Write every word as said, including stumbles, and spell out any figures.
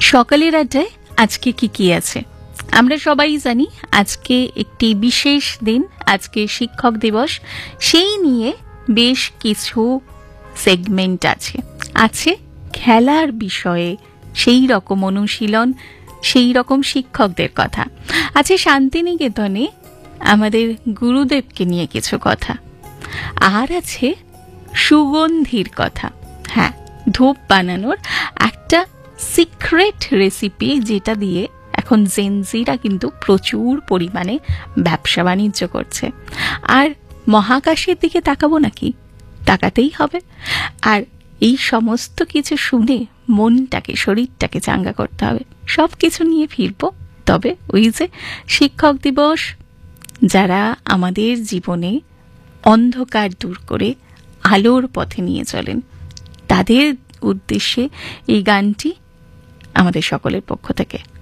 সকালের আড্ডায় আজকে কি কি আছে? আমরা সবাই জানি আজকে একটি বিশেষ দিন, আজকে শিক্ষক দিবস। সেই নিয়ে বেশ কিছু সেগমেন্ট আছে আছে খেলার বিষয়ে, সেই রকম অনুশীলন, সেই রকম শিক্ষকদের কথা আছে। শান্তিনিকেতনে আমাদের গুরুদেবকে নিয়ে কিছু কথা, আর আছে সুগন্ধির কথা। হ্যাঁ, ধূপ বানানোর একটা সিক্রেট রেসিপি, যেটা দিয়ে এখন জেনজিরা কিন্তু প্রচুর পরিমাণে ব্যবসা বাণিজ্য করছে। আর মহাকাশের দিকে তাকাবো নাকি? তাকাতেই হবে। আর এই সমস্ত কিছু শুনে মনটাকে, শরীরটাকে চাঙ্গা করতে হবে। সব কিছু নিয়ে ফিরবো। তবে ওই যে শিক্ষক দিবস, যারা আমাদের জীবনে অন্ধকার দূর করে আলোর পথে নিয়ে চলেন, তাদের উদ্দেশ্যে এই গানটি আমাদের সকলের পক্ষ থেকে।